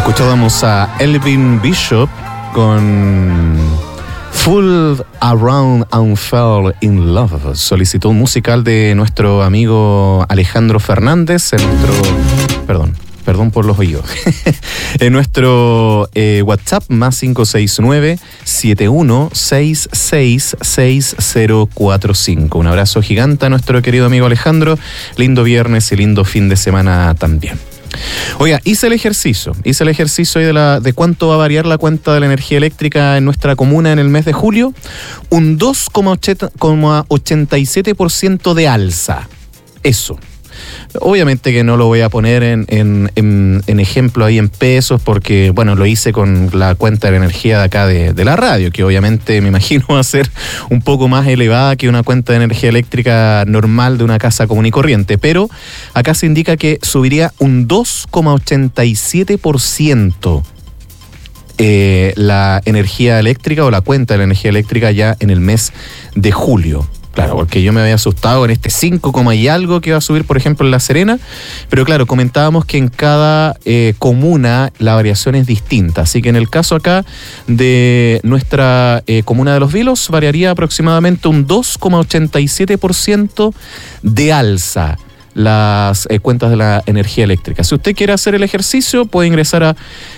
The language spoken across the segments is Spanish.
Escuchábamos a Elvin Bishop con Fooled Around and Fell in Love, solicitud musical de nuestro amigo Alejandro Fernández en nuestro... Perdón por los oídos. En nuestro WhatsApp más 569-71666045. Un abrazo gigante a nuestro querido amigo Alejandro. Lindo viernes y lindo fin de semana también. Oiga, hice el ejercicio hoy de cuánto va a variar la cuenta de la energía eléctrica en nuestra comuna en el mes de julio. Un 2,87% de alza. Eso. Obviamente que no lo voy a poner en ejemplo ahí en pesos porque, bueno, lo hice con la cuenta de energía de acá de la radio, que obviamente me imagino va a ser un poco más elevada que una cuenta de energía eléctrica normal de una casa común y corriente, pero acá se indica que subiría un 2,87% la energía eléctrica o la cuenta de la energía eléctrica ya en el mes de julio. Claro, porque yo me había asustado en este 5, y algo que va a subir, por ejemplo, en La Serena. Pero claro, comentábamos que en cada comuna la variación es distinta. Así que en el caso acá de nuestra comuna de Los Vilos, variaría aproximadamente un 2,87% de alza las cuentas de la energía eléctrica. Si usted quiere hacer el ejercicio, puede ingresar a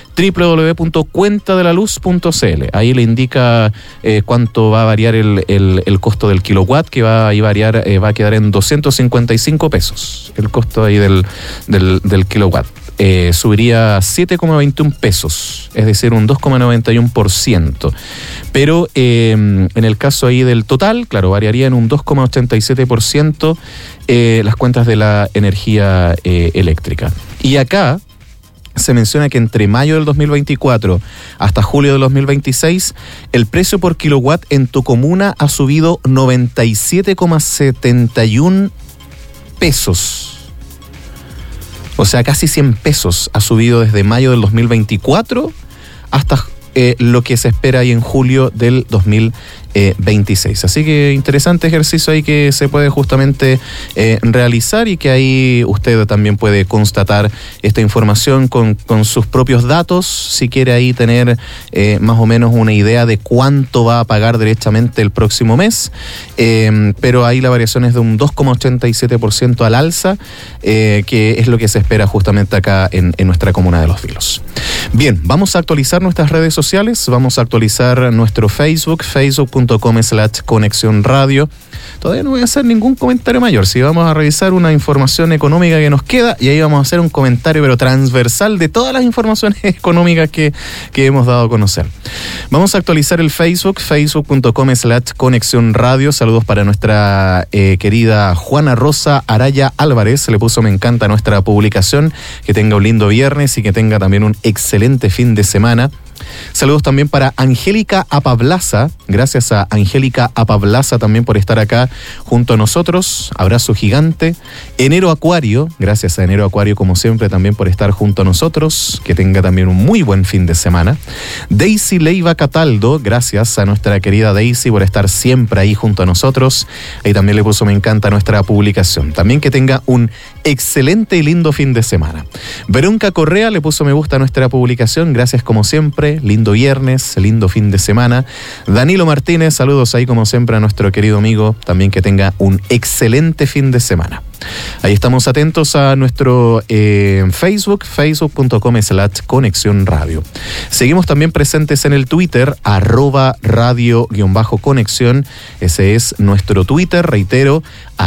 www.cuentadelaluz.cl. Ahí le indica cuánto va a variar el costo del kilowatt, que va a quedar en 255 pesos. El costo ahí del kilowatt. Subiría 7,21 pesos, es decir, un 2,91%. Pero en el caso ahí del total, claro, variaría en un 2,87% las cuentas de la energía eléctrica. Y acá se menciona que entre mayo del 2024 hasta julio del 2026, el precio por kilowatt en tu comuna ha subido 97,71 pesos. O sea, casi 100 pesos ha subido desde mayo del 2024 hasta lo que se espera ahí en julio del 2026. Así que interesante ejercicio ahí que se puede justamente realizar y que ahí usted también puede constatar esta información con sus propios datos, si quiere ahí tener más o menos una idea de cuánto va a pagar derechamente el próximo mes, pero ahí la variación es de un 2,87% al alza, que es lo que se espera justamente acá en nuestra comuna de Los Vilos. Bien, vamos a actualizar nuestras redes sociales, vamos a actualizar nuestro facebook.com/Conexión Radio. Todavía no voy a hacer ningún comentario mayor, si vamos a revisar una información económica que nos queda y ahí vamos a hacer un comentario pero transversal de todas las informaciones económicas que hemos dado a conocer. Vamos a actualizar el facebook.com/Conexión Radio. Saludos para nuestra querida Juana Rosa Araya Álvarez, le puso me encanta nuestra publicación, que tenga un lindo viernes y que tenga también un excelente fin de semana. Saludos también para Angélica Apablaza, gracias a Angélica Apablaza también por estar acá junto a nosotros, abrazo gigante. Enero Acuario, gracias a Enero Acuario como siempre también por estar junto a nosotros, que tenga también un muy buen fin de semana. Daisy Leiva Cataldo, gracias a nuestra querida Daisy por estar siempre ahí junto a nosotros, ahí también le puso me encanta nuestra publicación, también que tenga un excelente y lindo fin de semana. Verónica Correa le puso me gusta a nuestra publicación, gracias como siempre. Lindo viernes, lindo fin de semana. Danilo Martínez, saludos ahí como siempre a nuestro querido amigo, también que tenga un excelente fin de semana. Ahí estamos atentos a nuestro Facebook, facebook.com/Conexión Radio. Seguimos también presentes en el Twitter, @radio_conexión. Ese es nuestro Twitter, reitero,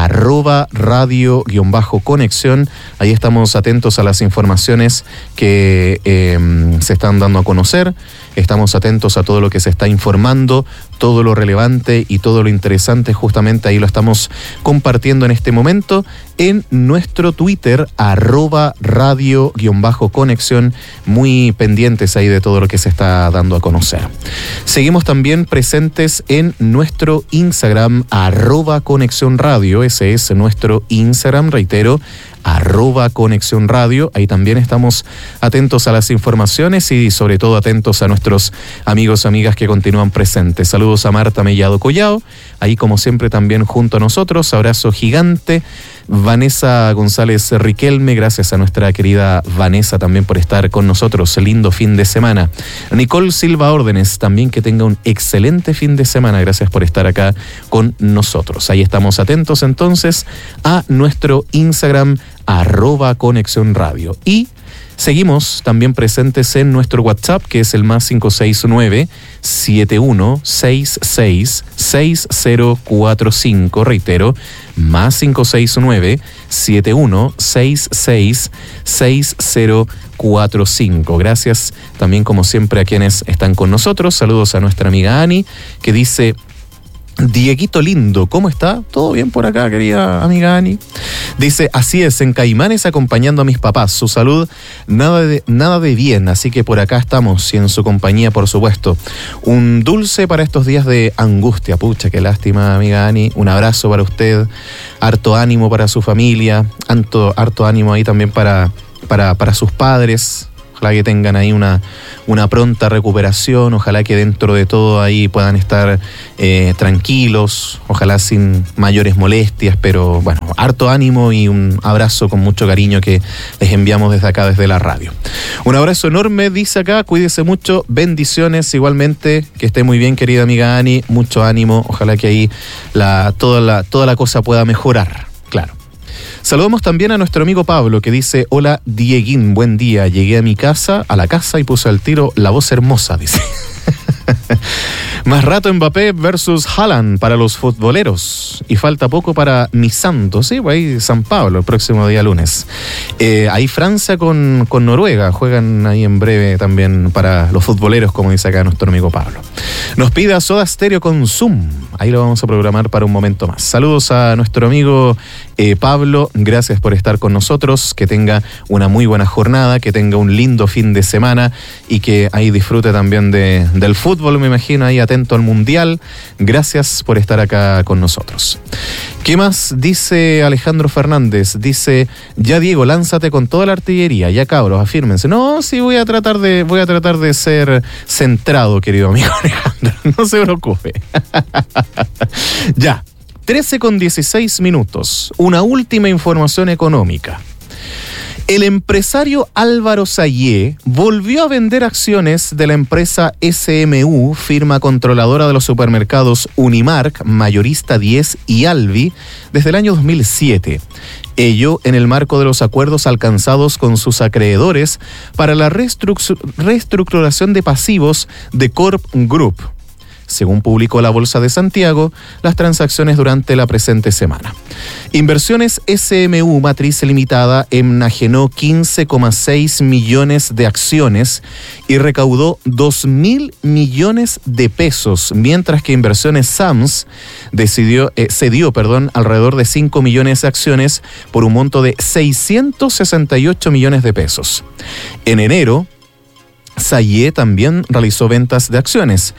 @radio_conexión. Ahí estamos atentos a las informaciones que se están dando a conocer. Estamos atentos a todo lo que se está informando, todo lo relevante y todo lo interesante, justamente ahí lo estamos compartiendo en este momento en nuestro Twitter, @radio_conexión, muy pendientes ahí de todo lo que se está dando a conocer. Seguimos también presentes en nuestro Instagram, @conexión radio, ese es nuestro Instagram, reitero, @Conexión Radio. Ahí también estamos atentos a las informaciones y sobre todo atentos a nuestros amigos y amigas que continúan presentes. Saludos a Marta Mellado Collado, ahí como siempre también junto a nosotros, abrazo gigante. Vanessa González Riquelme, gracias a nuestra querida Vanessa también por estar con nosotros. Lindo fin de semana. Nicole Silva Órdenes, también que tenga un excelente fin de semana. Gracias por estar acá con nosotros. Ahí estamos atentos entonces a nuestro Instagram @Conexión Radio. Y seguimos también presentes en nuestro WhatsApp, que es el +569-7166-6045. Reitero, +569-7166-6045. Gracias también, como siempre, a quienes están con nosotros. Saludos a nuestra amiga Ani, que dice: Dieguito lindo, ¿cómo está? ¿Todo bien por acá, querida amiga Ani? Dice: así es, en Caimanes acompañando a mis papás. Su salud nada de bien, así que por acá estamos y en su compañía, por supuesto. Un dulce para estos días de angustia. Pucha, qué lástima, amiga Ani. Un abrazo para usted, harto ánimo para su familia, harto ánimo ahí también para sus padres. Ojalá que tengan ahí una pronta recuperación, ojalá que dentro de todo ahí puedan estar tranquilos, ojalá sin mayores molestias, pero bueno, harto ánimo y un abrazo con mucho cariño que les enviamos desde acá, desde la radio. Un abrazo enorme, dice acá, cuídese mucho, bendiciones igualmente, que esté muy bien, querida amiga Ani, mucho ánimo, ojalá que ahí toda la cosa pueda mejorar, claro. Saludamos también a nuestro amigo Pablo, que dice: hola Dieguín, buen día, llegué a la casa y puse al tiro la voz hermosa, dice. Más rato Mbappé versus Haaland para los futboleros y falta poco para mi santo, sí, pues ahí San Pablo el próximo día lunes. Ahí Francia con Noruega juegan ahí en breve también para los futboleros, como dice acá nuestro amigo Pablo. Nos pide a Soda Stereo con Zoom, ahí lo vamos a programar para un momento más. Saludos a nuestro amigo Pablo, gracias por estar con nosotros, que tenga una muy buena jornada, que tenga un lindo fin de semana y que ahí disfrute también del fútbol, me imagino, ahí atento al Mundial. Gracias por estar acá con nosotros. ¿Qué más dice Alejandro Fernández? Dice: ya Diego, lánzate con toda la artillería, ya cabros, afírmense. No, sí, voy a tratar de ser centrado, querido amigo Alejandro, no se preocupe. Ya, 13:16. Una última información económica. El empresario Álvaro Sayé volvió a vender acciones de la empresa SMU, firma controladora de los supermercados Unimark, Mayorista 10 y Alvi, desde el año 2007. Ello en el marco de los acuerdos alcanzados con sus acreedores para la reestructuración de pasivos de Corp Group. Según publicó la Bolsa de Santiago, las transacciones durante la presente semana. Inversiones SMU Matriz Limitada enajenó 15,6 millones de acciones y recaudó 2.000 millones de pesos, mientras que Inversiones SAMS cedió alrededor de 5 millones de acciones por un monto de 668 millones de pesos. En enero, Sayé también realizó ventas de acciones,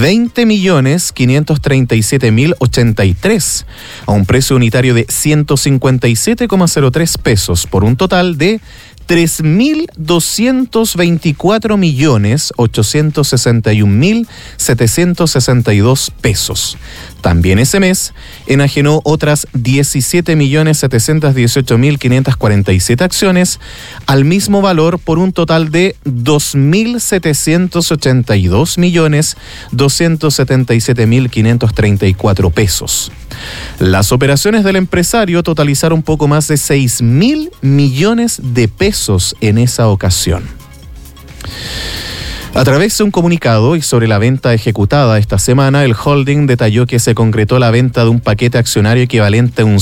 20.537.083, a un precio unitario de 157,03 pesos, por un total de 3.224.861.762 pesos. También ese mes enajenó otras 17.718.547 acciones al mismo valor por un total de 2.782.277.534 pesos. Las operaciones del empresario totalizaron poco más de 6.000 millones de pesos en esa ocasión. A través de un comunicado y sobre la venta ejecutada esta semana, el holding detalló que se concretó la venta de un paquete accionario equivalente a un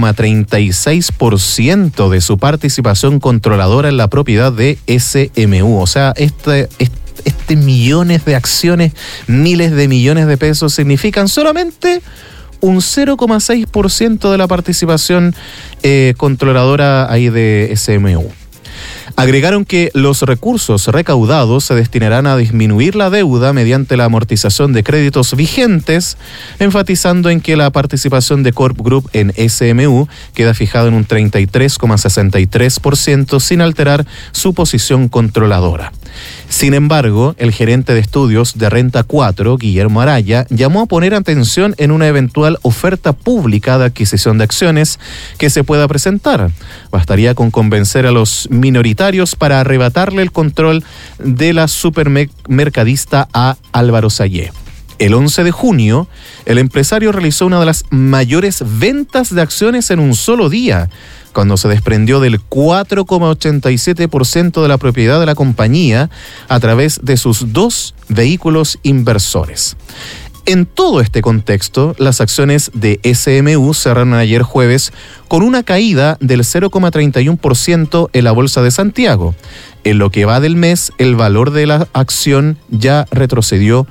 0,36% de su participación controladora en la propiedad de SMU. O sea, este millones de acciones, miles de millones de pesos, significan solamente un 0,6% de la participación controladora ahí de SMU. Agregaron que los recursos recaudados se destinarán a disminuir la deuda mediante la amortización de créditos vigentes, enfatizando en que la participación de Corp Group en SMU queda fijada en un 33,63% sin alterar su posición controladora. Sin embargo, el gerente de estudios de Renta 4, Guillermo Araya, llamó a poner atención en una eventual oferta pública de adquisición de acciones que se pueda presentar. Bastaría con convencer a los minoritarios para arrebatarle el control de la supermercadista a Álvaro Sayé. El 11 de junio, el empresario realizó una de las mayores ventas de acciones en un solo día, cuando se desprendió del 4,87% de la propiedad de la compañía a través de sus 2 vehículos inversores. En todo este contexto, las acciones de SMU cerraron ayer jueves con una caída del 0,31% en la Bolsa de Santiago. En lo que va del mes, el valor de la acción ya retrocedió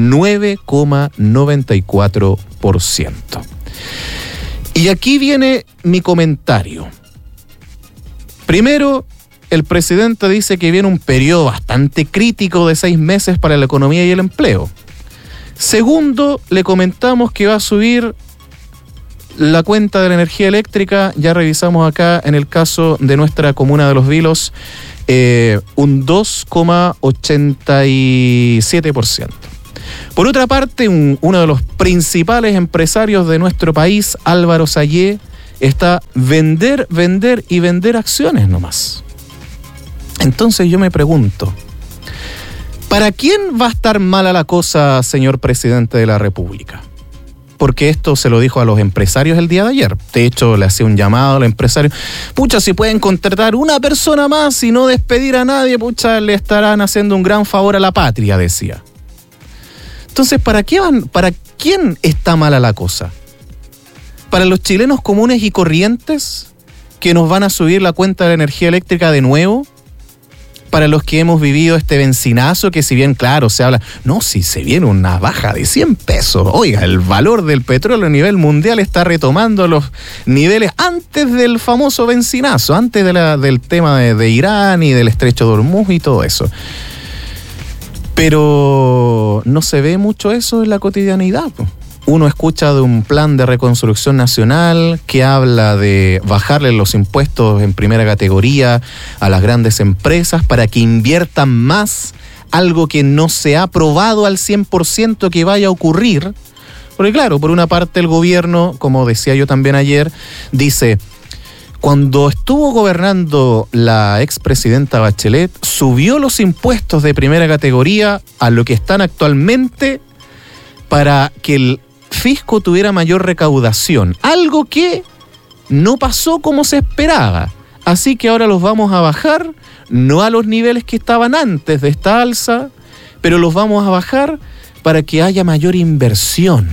9,94%. Y aquí viene mi comentario. Primero, el presidente dice que viene un periodo bastante crítico de 6 meses para la economía y el empleo. Segundo, le comentamos que va a subir la cuenta de la energía eléctrica. Ya revisamos acá en el caso de nuestra comuna de Los Vilos, un 2,87%. Por otra parte, uno de los principales empresarios de nuestro país, Álvaro Sayé, está vender acciones nomás. Entonces yo me pregunto, ¿para quién va a estar mala la cosa, señor presidente de la República? Porque esto se lo dijo a los empresarios el día de ayer. De hecho, le hacía un llamado a los empresarios. Pucha, si pueden contratar una persona más y no despedir a nadie, pucha, le estarán haciendo un gran favor a la patria, decía. Entonces, ¿para quién está mala la cosa? ¿Para los chilenos comunes y corrientes que nos van a subir la cuenta de la energía eléctrica de nuevo? ¿Para los que hemos vivido este bencinazo que si bien, claro, se habla, no, si se viene una baja de 100 pesos, oiga, el valor del petróleo a nivel mundial está retomando los niveles antes del famoso bencinazo, antes del tema de Irán y del estrecho de Hormuz y todo eso? Pero no se ve mucho eso en la cotidianidad. Uno escucha de un plan de reconstrucción nacional que habla de bajarle los impuestos en primera categoría a las grandes empresas para que inviertan más, algo que no se ha probado al 100% que vaya a ocurrir. Porque claro, por una parte el gobierno, como decía yo también ayer, dice, cuando estuvo gobernando la expresidenta Bachelet, subió los impuestos de primera categoría a lo que están actualmente para que el fisco tuviera mayor recaudación, algo que no pasó como se esperaba. Así que ahora los vamos a bajar, no a los niveles que estaban antes de esta alza, pero los vamos a bajar para que haya mayor inversión.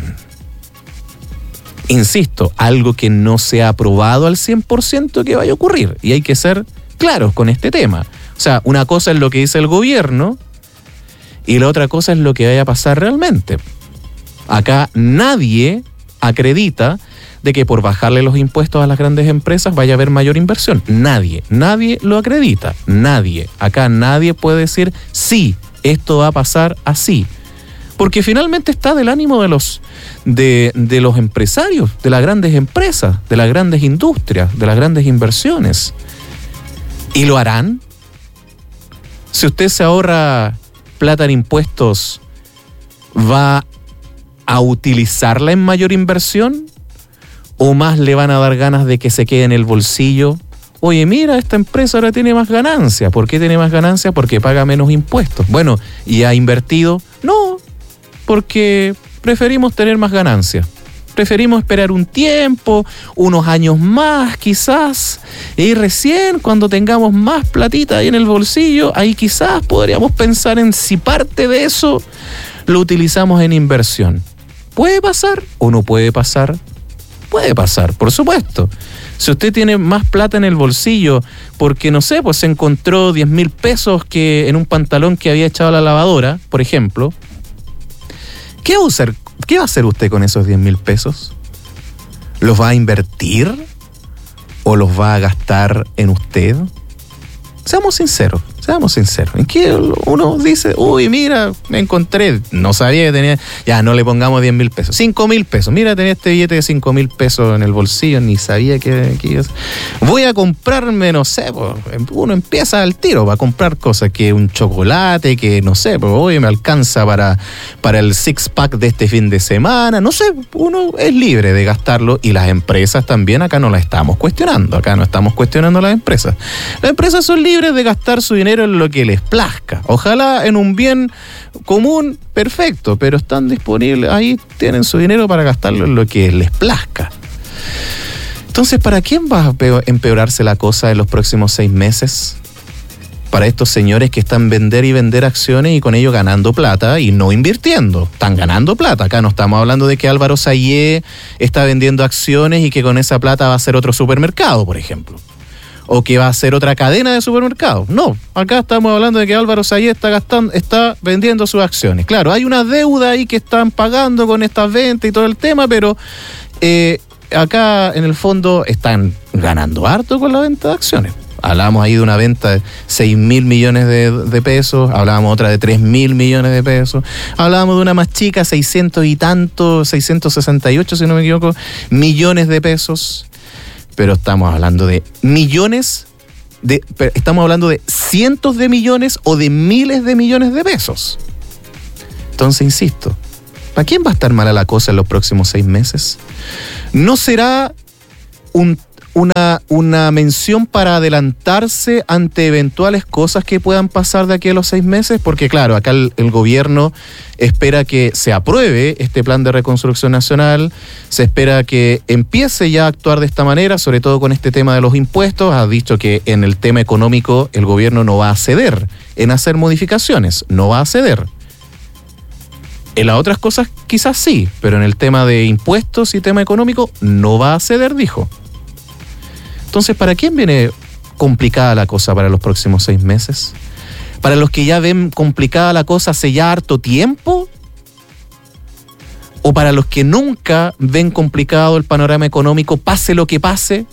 Insisto, algo que no se ha aprobado al 100% que vaya a ocurrir, y hay que ser claros con este tema. O sea, una cosa es lo que dice el gobierno y la otra cosa es lo que vaya a pasar realmente. Acá nadie acredita de que por bajarle los impuestos a las grandes empresas vaya a haber mayor inversión. Nadie lo acredita. Nadie. Acá nadie puede decir, sí, esto va a pasar así. Porque finalmente está del ánimo de los empresarios, de las grandes empresas, de las grandes industrias, de las grandes inversiones. ¿Y lo harán? Si usted se ahorra plata en impuestos, ¿va a utilizarla en mayor inversión? ¿O más le van a dar ganas de que se quede en el bolsillo? Oye, mira, esta empresa ahora tiene más ganancia. ¿Por qué tiene más ganancia? Porque paga menos impuestos. Bueno, ¿y ha invertido? No, porque preferimos tener más ganancia. Preferimos esperar un tiempo, unos años más quizás, y recién cuando tengamos más platita ahí en el bolsillo, ahí quizás podríamos pensar en si parte de eso lo utilizamos en inversión. ¿Puede pasar o no puede pasar? Puede pasar, por supuesto. Si usted tiene más plata en el bolsillo porque, no sé, pues se encontró 10,000 pesos que en un pantalón que había echado a la lavadora, por ejemplo, ¿qué va a hacer usted con esos 10,000 pesos? ¿Los va a invertir o los va a gastar en usted? Seamos sinceros, Seamos sinceros. ¿En qué uno dice, uy, mira, me encontré, no sabía que tenía, ya no le pongamos 10.000 pesos, 5.000 pesos, mira, tenía este billete de 5.000 pesos en el bolsillo, ni sabía que voy a comprarme, no sé, pues, uno empieza al tiro para comprar cosas, que un chocolate, que no sé, pues hoy me alcanza para el six pack de este fin de semana, no sé, uno es libre de gastarlo y las empresas también, acá no las estamos cuestionando, acá no estamos cuestionando a las empresas. Las empresas son libres de gastar su dinero en lo que les plazca. Ojalá en un bien común, perfecto, pero están disponibles, ahí tienen su dinero para gastarlo en lo que les plazca. Entonces, ¿para quién va a empeorarse la cosa en los próximos 6 meses? Para estos señores que están vender y vender acciones y con ello ganando plata y no invirtiendo. Están ganando plata. Acá no estamos hablando de que Álvaro Sayé está vendiendo acciones y que con esa plata va a hacer otro supermercado, por ejemplo. O que va a ser otra cadena de supermercados. No, acá estamos hablando de que Álvaro Sayé está vendiendo sus acciones. Claro, hay una deuda ahí que están pagando con estas ventas y todo el tema, pero acá en el fondo están ganando harto con la venta de acciones. Hablábamos ahí de una venta de 6.000 millones de pesos, hablábamos otra de 3.000 millones de pesos, hablábamos de una más chica, 600 y tanto, 668 si no me equivoco, millones de pesos. Pero estamos hablando de millones, estamos hablando de cientos de millones o de miles de millones de pesos. Entonces, insisto, ¿para quién va a estar mala la cosa en los próximos 6 meses? ¿No será una mención para adelantarse ante eventuales cosas que puedan pasar de aquí a los 6 meses? Porque claro, acá el gobierno espera que se apruebe este plan de reconstrucción nacional, se espera que empiece ya a actuar de esta manera, sobre todo con este tema de los impuestos. Ha dicho que en el tema económico el gobierno no va a ceder en hacer modificaciones, no va a ceder. En las otras cosas quizás sí, pero en el tema de impuestos y tema económico no va a ceder, dijo. Entonces, ¿para quién viene complicada la cosa para los próximos 6 meses? ¿Para los que ya ven complicada la cosa hace ya harto tiempo? ¿O para los que nunca ven complicado el panorama económico, pase lo que pase?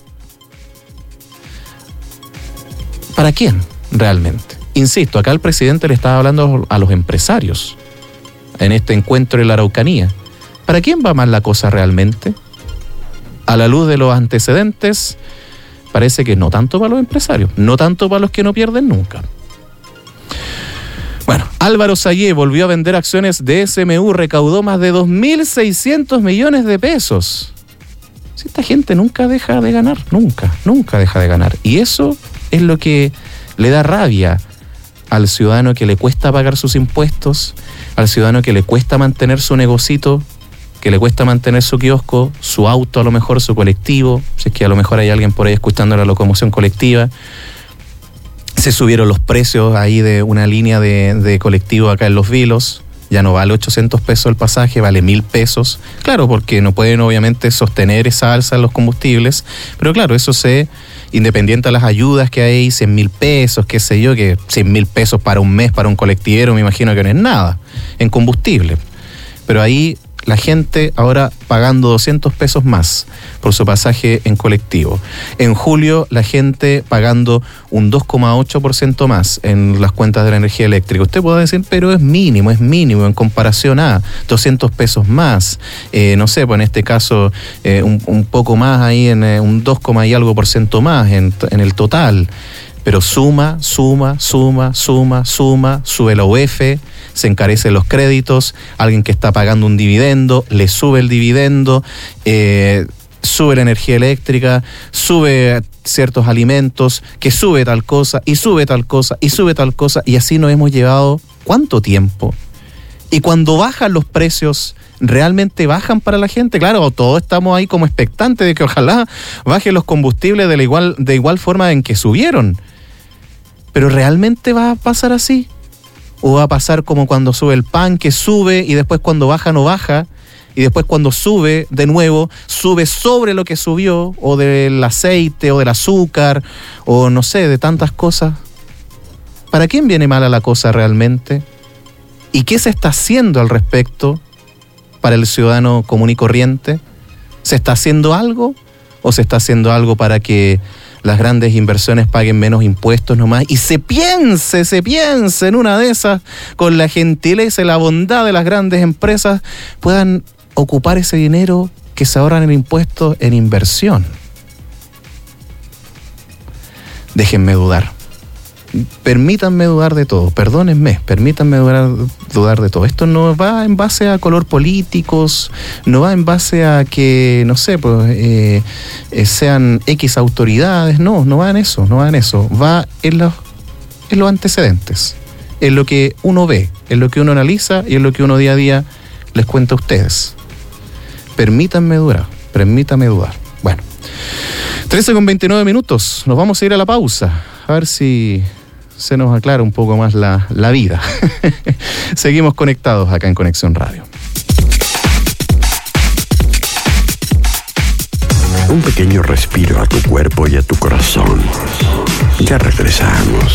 ¿Para quién realmente? Insisto, acá el presidente le estaba hablando a los empresarios en este encuentro en la Araucanía. ¿Para quién va mal la cosa realmente? A la luz de los antecedentes, parece que no tanto para los empresarios, no tanto para los que no pierden nunca. Bueno, Álvaro Sayé volvió a vender acciones de SMU, recaudó más de 2.600 millones de pesos. Si esta gente nunca deja de ganar, nunca deja de ganar. Y eso es lo que le da rabia al ciudadano que le cuesta pagar sus impuestos, al ciudadano que le cuesta mantener su negocito, que le cuesta mantener su kiosco, su auto, a lo mejor su colectivo, si es que a lo mejor hay alguien por ahí escuchando la locomoción colectiva. Se subieron los precios ahí de una línea de colectivo acá en Los Vilos, ya no vale 800 pesos el pasaje, vale 1.000 pesos. Claro, porque no pueden obviamente sostener esa alza en los combustibles, pero claro, eso independiente de las ayudas que hay, 100.000 pesos, qué sé yo, que 100.000 pesos para un mes para un colectivero, me imagino que no es nada en combustible. Pero ahí la gente ahora pagando 200 pesos más por su pasaje en colectivo. En julio la gente pagando un 2,8% más en las cuentas de la energía eléctrica. Usted puede decir, pero es mínimo en comparación a 200 pesos más. No sé, pues en este caso un poco más ahí, en un 2, y algo por ciento más en el total. Pero suma, sube la UF, se encarecen los créditos, alguien que está pagando un dividendo, le sube el dividendo, sube la energía eléctrica, sube ciertos alimentos, que sube tal cosa, y sube tal cosa, y sube tal cosa, y así nos hemos llevado ¿cuánto tiempo? Y cuando bajan los precios, ¿realmente bajan para la gente? Claro, todos estamos ahí como expectantes de que ojalá bajen los combustibles de igual forma en que subieron. ¿Pero realmente va a pasar así? ¿O va a pasar como cuando sube el pan, que sube y después cuando baja no baja? Y después cuando sube de nuevo, sube sobre lo que subió, o del aceite, o del azúcar, o no sé, de tantas cosas. ¿Para quién viene mala la cosa realmente? ¿Y qué se está haciendo al respecto para el ciudadano común y corriente? ¿Se está haciendo algo? ¿O se está haciendo algo para que las grandes inversiones paguen menos impuestos nomás y se piense en una de esas, con la gentileza y la bondad de las grandes empresas, puedan ocupar ese dinero que se ahorran en impuestos en inversión. Déjenme dudar. Permítanme dudar de todo, perdónenme, permítanme dudar de todo. Esto no va en base a color políticos, no va en base a que, no sé, pues sean X autoridades, no va en eso, va en los antecedentes, en lo que uno ve, en lo que uno analiza y en lo que uno día a día les cuenta a ustedes. Permítanme dudar. Bueno, 13:29 minutos, nos vamos a ir a la pausa, a ver si se nos aclara un poco más la vida. Seguimos conectados acá en Conexión Radio. Un pequeño respiro a tu cuerpo y a tu corazón. Ya regresamos.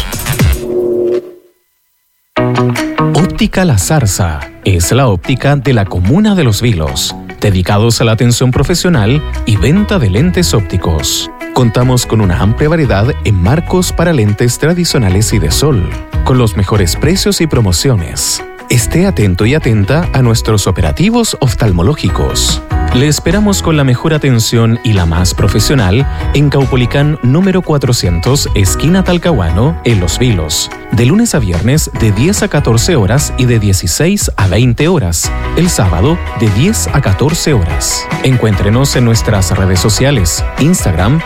Óptica La Zarza es la óptica de la comuna de Los Vilos, dedicados a la atención profesional y venta de lentes ópticos. Contamos con una amplia variedad en marcos para lentes tradicionales y de sol, con los mejores precios y promociones. Esté atento y atenta a nuestros operativos oftalmológicos. Le esperamos con la mejor atención y la más profesional en Caupolicán número 400, esquina Talcahuano, en Los Vilos. De lunes a viernes de 10 a 14 horas y de 16 a 20 horas. El sábado de 10 a 14 horas. Encuéntrenos en nuestras redes sociales. Instagram,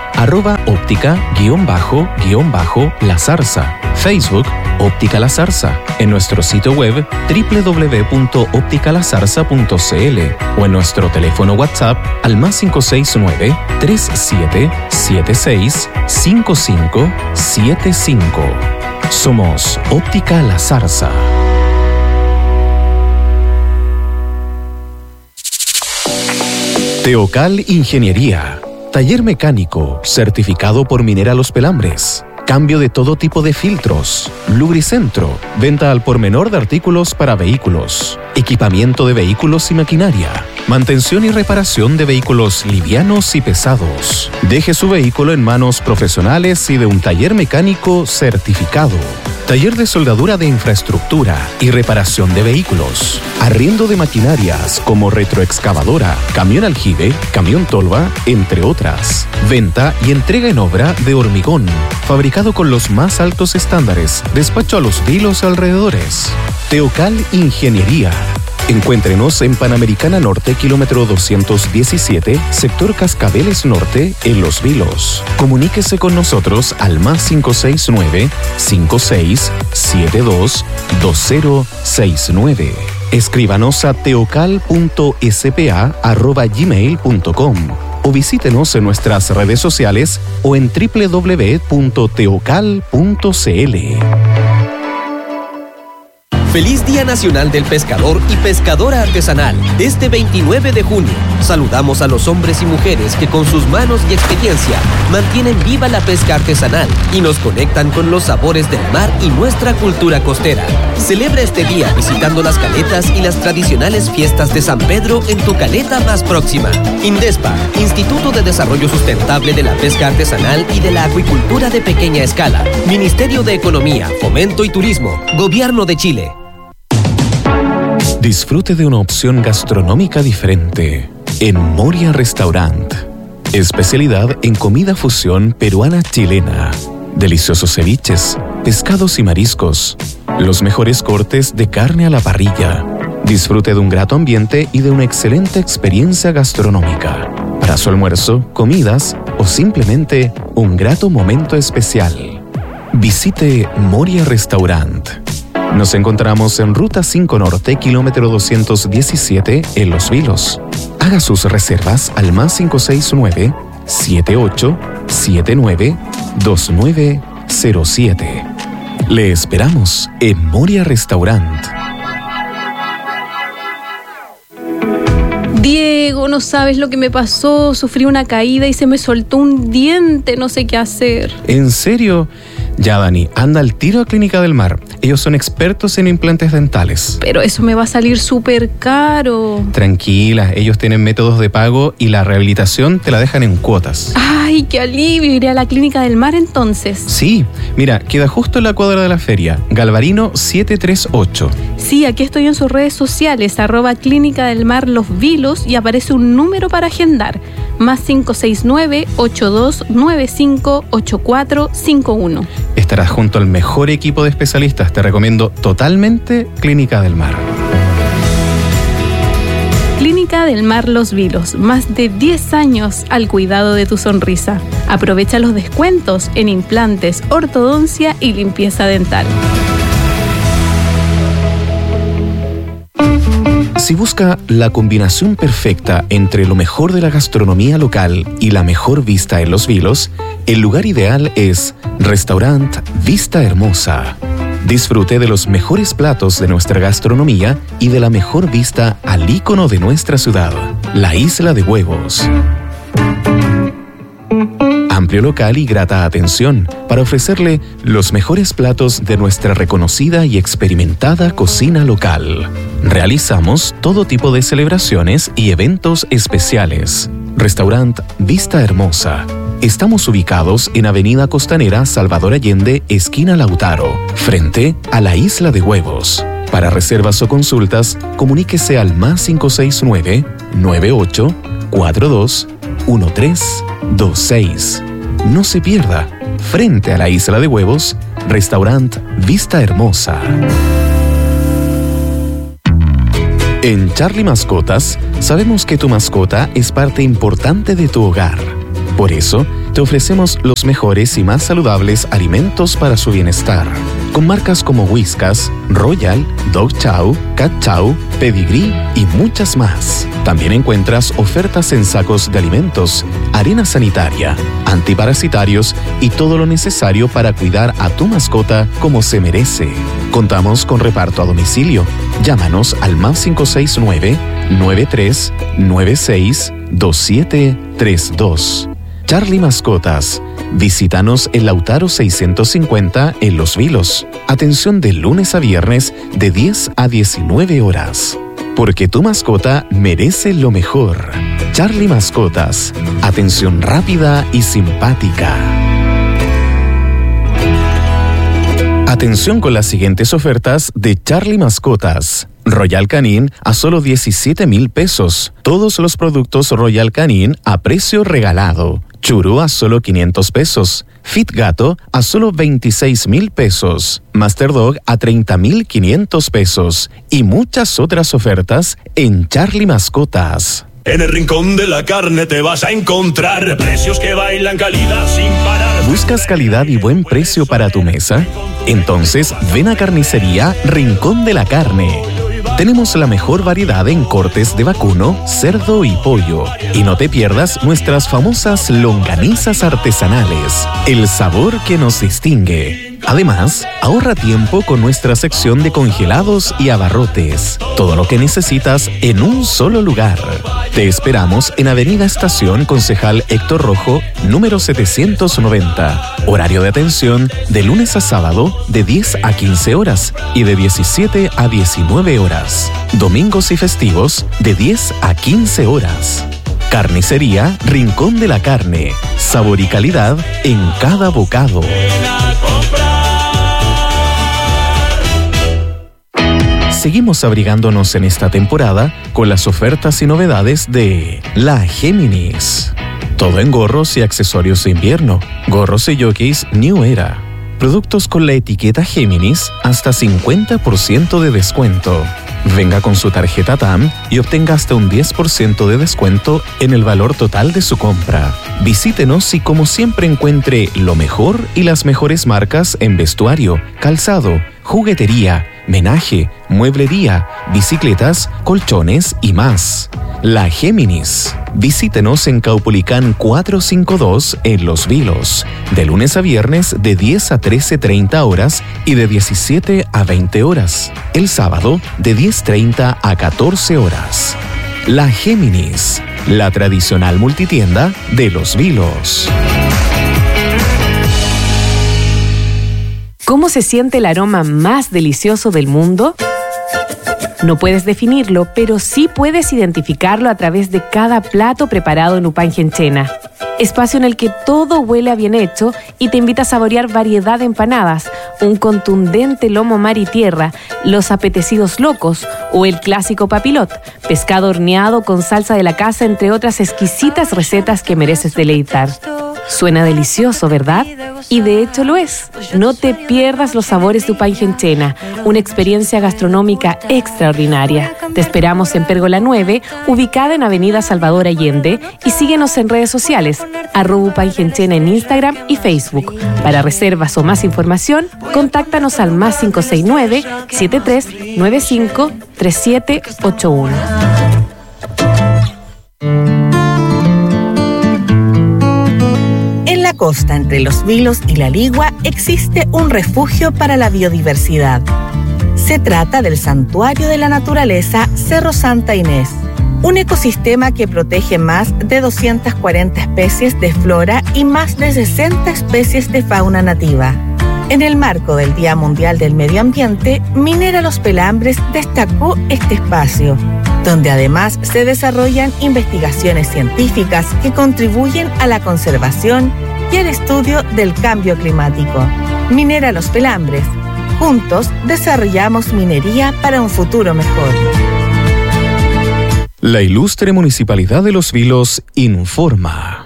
@óptica_La Zarza. Facebook, Óptica La Zarza. En nuestro sitio web www.opticalazarza.cl o en nuestro teléfono WhatsApp al +569 3776 5575. Somos Óptica La Zarza. Teocal Ingeniería. Taller mecánico, certificado por Minera Los Pelambres. Cambio de todo tipo de filtros. Lubricentro. Venta al por menor de artículos para vehículos. Equipamiento de vehículos y maquinaria. Mantención y reparación de vehículos livianos y pesados. Deje su vehículo en manos profesionales y de un taller mecánico certificado. Taller de soldadura de infraestructura y reparación de vehículos. Arriendo de maquinarias como retroexcavadora, camión aljibe, camión tolva, entre otras. Venta y entrega en obra de hormigón, fabricado con los más altos estándares. Despacho a Los Vilos alrededores. Teocal Ingeniería. Encuéntrenos en Panamericana Norte, kilómetro 217, sector Cascabeles Norte, en Los Vilos. Comuníquese con nosotros al +569 5672 2069. Escríbanos a teocal.spa@gmail.com o visítenos en nuestras redes sociales o en www.teocal.cl. Feliz Día Nacional del Pescador y Pescadora Artesanal. Este 29 de junio, saludamos a los hombres y mujeres que con sus manos y experiencia mantienen viva la pesca artesanal y nos conectan con los sabores del mar y nuestra cultura costera. Celebra este día visitando las caletas y las tradicionales fiestas de San Pedro en tu caleta más próxima. INDESPA, Instituto de Desarrollo Sustentable de la Pesca Artesanal y de la Acuicultura de Pequeña Escala. Ministerio de Economía, Fomento y Turismo, Gobierno de Chile. Disfrute de una opción gastronómica diferente en Moria Restaurant. Especialidad en comida fusión peruana-chilena. Deliciosos ceviches, pescados y mariscos. Los mejores cortes de carne a la parrilla. Disfrute de un grato ambiente y de una excelente experiencia gastronómica. Para su almuerzo, comidas o simplemente un grato momento especial. Visite Moria Restaurant. Nos encontramos en Ruta 5 Norte, kilómetro 217, en Los Vilos. Haga sus reservas al +569 7879 2907. Le esperamos en Moria Restaurant. Diego, no sabes lo que me pasó. Sufrí una caída y se me soltó un diente. No sé qué hacer. ¿En serio? Ya, Dani, anda al tiro a Clínica del Mar. Ellos son expertos en implantes dentales. Pero eso me va a salir súper caro. Tranquila, ellos tienen métodos de pago y la rehabilitación te la dejan en cuotas. ¡Ay, qué alivio! Iré a la Clínica del Mar entonces. Sí, mira, queda justo en la cuadra de la feria, Galvarino 738. Sí, aquí estoy en sus redes sociales, @Clínica del Mar Los Vilos, y aparece un número para agendar, más 569-8295-8451. Estarás junto al mejor equipo de especialistas. Te recomiendo totalmente Clínica del Mar. Clínica del Mar Los Vilos, más de 10 años al cuidado de tu sonrisa. Aprovecha los descuentos en implantes, ortodoncia y limpieza dental. Si busca la combinación perfecta entre lo mejor de la gastronomía local y la mejor vista en Los Vilos, el lugar ideal es Restaurant Vista Hermosa. Disfrute de los mejores platos de nuestra gastronomía y de la mejor vista al ícono de nuestra ciudad, la Isla de Huevos. Amplio local y grata atención para ofrecerle los mejores platos de nuestra reconocida y experimentada cocina local. Realizamos todo tipo de celebraciones y eventos especiales. Restaurant Vista Hermosa. Estamos ubicados en Avenida Costanera Salvador Allende, esquina Lautaro, frente a la Isla de Huevos. Para reservas o consultas, comuníquese al más 569-9842-1326. No se pierda, frente a la Isla de Huevos, Restaurant Vista Hermosa. En Charlie Mascotas, sabemos que tu mascota es parte importante de tu hogar. Por eso, te ofrecemos los mejores y más saludables alimentos para su bienestar. Con marcas como Whiskas, Royal, Dog Chow, Cat Chow, Pedigree y muchas más. También encuentras ofertas en sacos de alimentos, arena sanitaria, antiparasitarios y todo lo necesario para cuidar a tu mascota como se merece. Contamos con reparto a domicilio. Llámanos al más 569-9396-2732. Charlie Mascotas. Visítanos en Lautaro 650 en Los Vilos. Atención de lunes a viernes de 10 a 19 horas. Porque tu mascota merece lo mejor. Charlie Mascotas. Atención rápida y simpática. Atención con las siguientes ofertas de Charlie Mascotas. Royal Canin a solo 17,000 pesos. Todos los productos Royal Canin a precio regalado. Churú a solo 500 pesos. Fit Gato a solo 26,000 pesos. Master Dog a 30,500 pesos. Y muchas otras ofertas en Charlie Mascotas. En el rincón de la carne te vas a encontrar precios que bailan, calidad sin parar. ¿Buscas calidad y buen precio para tu mesa? Entonces ven a Carnicería Rincón de la Carne. Tenemos la mejor variedad en cortes de vacuno, cerdo y pollo. Y no te pierdas nuestras famosas longanizas artesanales, el sabor que nos distingue. Además, ahorra tiempo con nuestra sección de congelados y abarrotes. Todo lo que necesitas en un solo lugar. Te esperamos en Avenida Estación Concejal Héctor Rojo, número 790. Horario de atención de lunes a sábado de 10 a 15 horas y de 17 a 19 horas. Domingos y festivos de 10 a 15 horas. Carnicería Rincón de la Carne. Sabor y calidad en cada bocado. Seguimos abrigándonos en esta temporada con las ofertas y novedades de La Géminis. Todo en gorros y accesorios de invierno. Gorros y jockeys New Era. Productos con la etiqueta Géminis hasta 50% de descuento. Venga con su tarjeta TAM y obtenga hasta un 10% de descuento en el valor total de su compra. Visítenos y como siempre encuentre lo mejor y las mejores marcas en vestuario, calzado, juguetería, menaje, mueblería, bicicletas, colchones y más. La Géminis. Visítenos en Caupolicán 452 en Los Vilos, de lunes a viernes de 10 a 13:30 horas y de 17 a 20 horas. El sábado de 10:30 a 14 horas. La Géminis, la tradicional multitienda de Los Vilos. ¿Cómo se siente el aroma más delicioso del mundo? No puedes definirlo, pero sí puedes identificarlo a través de cada plato preparado en Upangenchena. Espacio en el que todo huele a bien hecho y te invita a saborear variedad de empanadas, un contundente lomo mar y tierra, los apetecidos locos o el clásico papilot, pescado horneado con salsa de la casa, entre otras exquisitas recetas que mereces deleitar. Suena delicioso, ¿verdad? Y de hecho lo es. No te pierdas los sabores de Upangenchena, una experiencia gastronómica extraordinaria. Te esperamos en Pérgola 9, ubicada en Avenida Salvador Allende, y síguenos en redes sociales, @Upangenchena en Instagram y Facebook. Para reservas o más información, contáctanos al +569 7395 3781. En la costa entre Los Vilos y La Ligua existe un refugio para la biodiversidad. Se trata del Santuario de la Naturaleza Cerro Santa Inés, un ecosistema que protege más de 240 especies de flora y más de 60 especies de fauna nativa. En el marco del Día Mundial del Medio Ambiente, Minera Los Pelambres destacó este espacio, donde además se desarrollan investigaciones científicas que contribuyen a la conservación y al estudio del cambio climático. Minera Los Pelambres. Juntos desarrollamos minería para un futuro mejor. La ilustre Municipalidad de Los Vilos informa.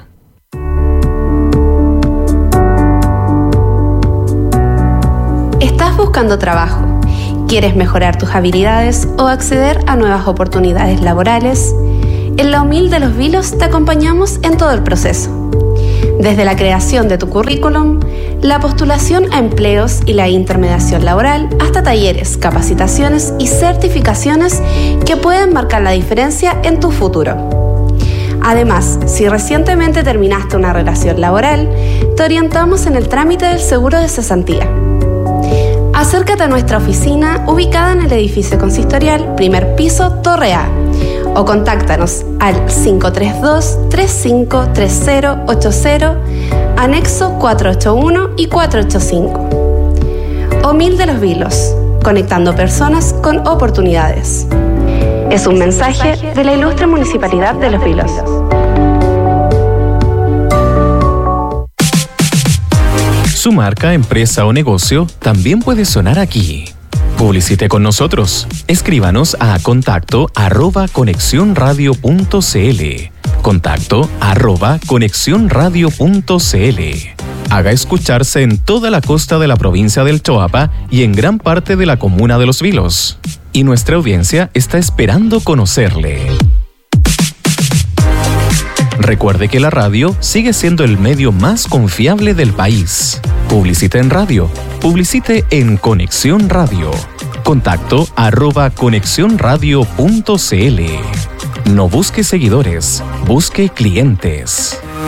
¿Estás buscando trabajo? ¿Quieres mejorar tus habilidades o acceder a nuevas oportunidades laborales? En la UMIL de Los Vilos te acompañamos en todo el proceso. Desde la creación de tu currículum, la postulación a empleos y la intermediación laboral, hasta talleres, capacitaciones y certificaciones que pueden marcar la diferencia en tu futuro. Además, si recientemente terminaste una relación laboral, te orientamos en el trámite del seguro de cesantía. Acércate a nuestra oficina ubicada en el edificio consistorial, primer piso, Torre A, o contáctanos al 532-353080, anexo 481 y 485. UMIL de Los Vilos, conectando personas con oportunidades. Es un mensaje de la ilustre Municipalidad de Los Vilos. Su marca, empresa o negocio también puede sonar aquí. Publicite con nosotros. Escríbanos a contacto@conexionradio.cl. contacto@conexionradio.cl. Haga escucharse en toda la costa de la provincia del Choapa y en gran parte de la comuna de Los Vilos. Y nuestra audiencia está esperando conocerle. Recuerde que la radio sigue siendo el medio más confiable del país. Publicite en radio. Publicite en Conexión Radio. Contacto @conexionradio.cl. No busque seguidores, busque clientes.